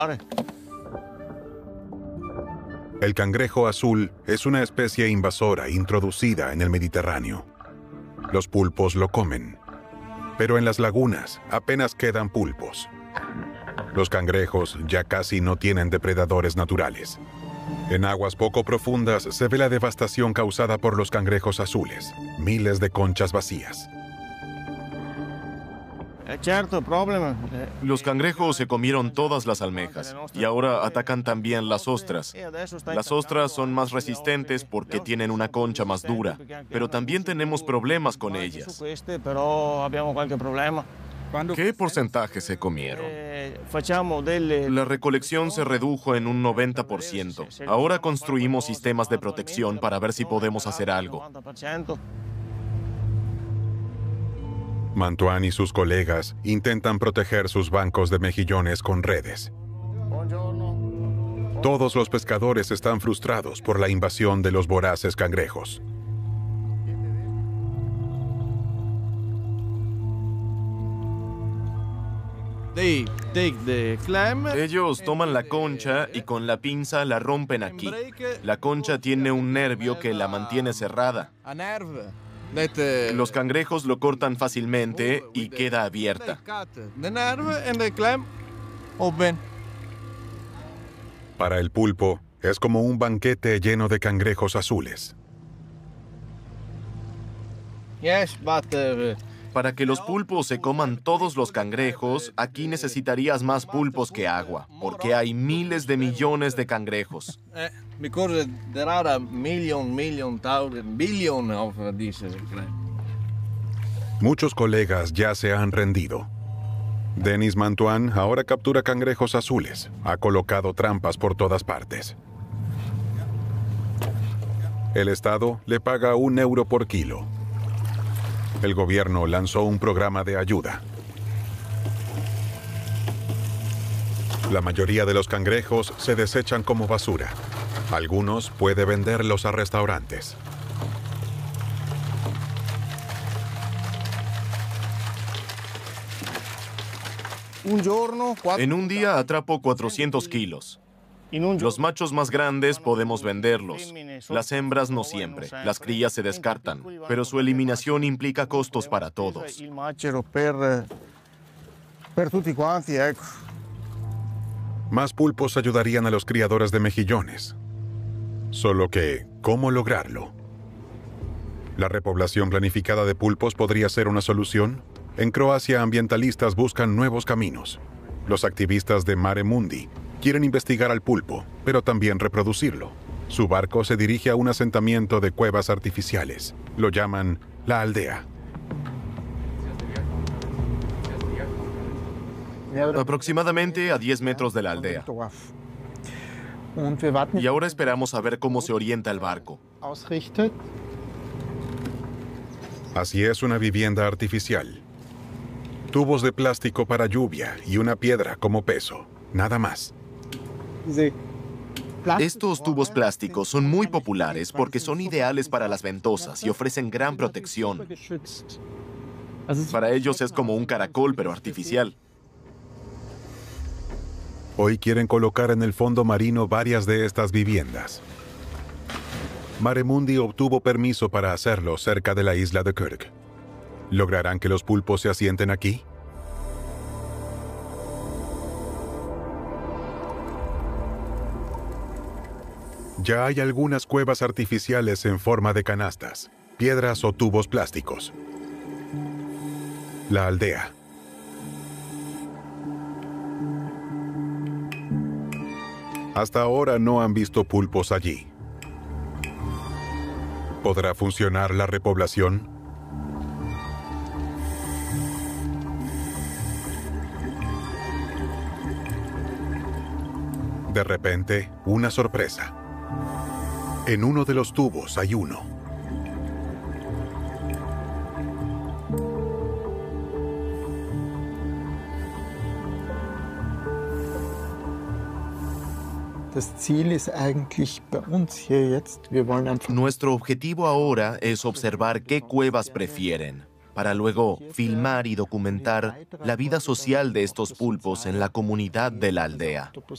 El cangrejo azul es una especie invasora introducida en el Mediterráneo. Los pulpos lo comen, pero en las lagunas apenas quedan pulpos. Los cangrejos ya casi no tienen depredadores naturales. En aguas poco profundas se ve la devastación causada por los cangrejos azules, miles de conchas vacías. Los cangrejos se comieron todas las almejas y ahora atacan también las ostras. Las ostras son más resistentes porque tienen una concha más dura, pero también tenemos problemas con ellas. ¿Qué porcentaje se comieron? La recolección se redujo en un 90%. Ahora construimos sistemas de protección para ver si podemos hacer algo. Mantoan y sus colegas intentan proteger sus bancos de mejillones con redes. Todos los pescadores están frustrados por la invasión de los voraces cangrejos. Ellos toman la concha y con la pinza la rompen aquí. La concha tiene un nervio que la mantiene cerrada. Los cangrejos lo cortan fácilmente y queda abierta. Para el pulpo, es como un banquete lleno de cangrejos azules. Para que los pulpos se coman todos los cangrejos, aquí necesitarías más pulpos que agua, porque hay miles de millones de cangrejos. Muchos colegas ya se han rendido. Denis Mantoan ahora captura cangrejos azules. Ha colocado trampas por todas partes. El Estado le paga €1 por kilo. El gobierno lanzó un programa de ayuda. La mayoría de los cangrejos se desechan como basura. Algunos puede venderlos a restaurantes. En un día atrapo 400 kilos. Los machos más grandes podemos venderlos. Las hembras no siempre. Las crías se descartan, pero su eliminación implica costos para todos. Más pulpos ayudarían a los criadores de mejillones. Solo que, ¿cómo lograrlo? ¿La repoblación planificada de pulpos podría ser una solución? En Croacia, ambientalistas buscan nuevos caminos. Los activistas de Mare Mundi quieren investigar al pulpo, pero también reproducirlo. Su barco se dirige a un asentamiento de cuevas artificiales. Lo llaman La Aldea. Aproximadamente a 10 metros de la aldea. Y ahora esperamos a ver cómo se orienta el barco. Así es una vivienda artificial. Tubos de plástico para lluvia y una piedra como peso. Nada más. Estos tubos plásticos son muy populares porque son ideales para las ventosas y ofrecen gran protección. Para ellos es como un caracol, pero artificial. Hoy quieren colocar en el fondo marino varias de estas viviendas. Mare Mundi obtuvo permiso para hacerlo cerca de la isla de Kirk. ¿Lograrán que los pulpos se asienten aquí? Ya hay algunas cuevas artificiales en forma de canastas, piedras o tubos plásticos. La aldea. Hasta ahora no han visto pulpos allí. ¿Podrá funcionar la repoblación? De repente, una sorpresa. En uno de los tubos hay uno. Nuestro objetivo ahora es observar qué cuevas prefieren, para luego filmar y documentar la vida social de estos pulpos en la comunidad de la aldea.